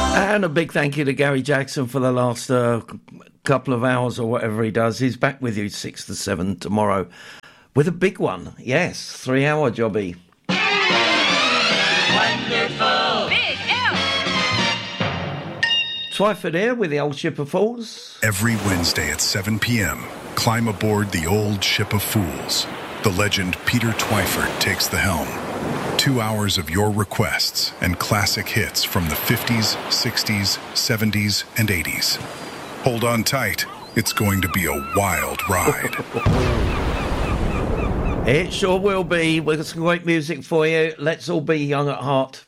And a big thank you to Gary Jackson for the last couple of hours or whatever he does. He's back with you 6 to 7 tomorrow with a big one. Yes, 3-hour jobby. Wonderful. Big L. Twyford here with the Old Ship of Fools. Every Wednesday at 7 p.m., climb aboard the Old Ship of Fools. The legend Peter Twyford takes the helm. 2 hours of your requests and classic hits from the 50s, 60s, 70s, and 80s. Hold on tight. It's going to be a wild ride. It sure will be. We've got some great music for you. Let's all be young at heart.